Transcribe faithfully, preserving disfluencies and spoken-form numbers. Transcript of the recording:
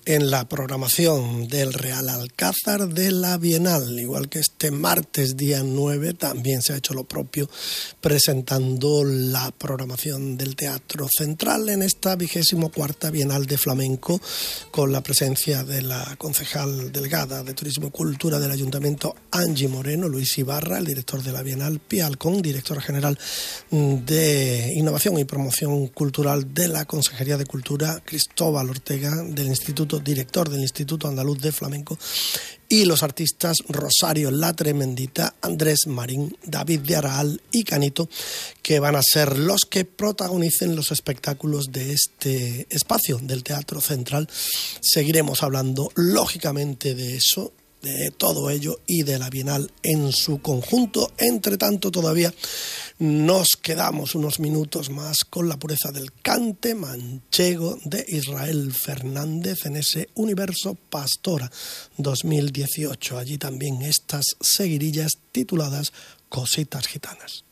en la programación del Real Alcázar de la Bienal, igual que este martes día nueve también se ha hecho lo propio presentando la programación del Teatro Central en esta vigésimo cuarta Bienal de Flamenco, con la presencia de la concejal delegada de Turismo y Cultura del Ayuntamiento Angie Moreno, Luis Ibarra, el director de la Bienal Pía Alcón, directora general de Innovación y Promoción Cultural de la Consejería de Cultura, Cristóbal Ortega, del Instituto, director del Instituto Andaluz de Flamenco, y los artistas Rosario La Tremendita, Andrés Marín, David de Araal y Canito, que van a ser los que protagonicen los espectáculos de este espacio del Teatro Central. Seguiremos hablando, lógicamente, de eso, de todo ello y de la Bienal en su conjunto. Entre tanto, todavía nos quedamos unos minutos más con la pureza del cante manchego de Israel Fernández en ese Universo Pastora dos mil dieciocho. Allí también estas seguirillas tituladas Cositas Gitanas.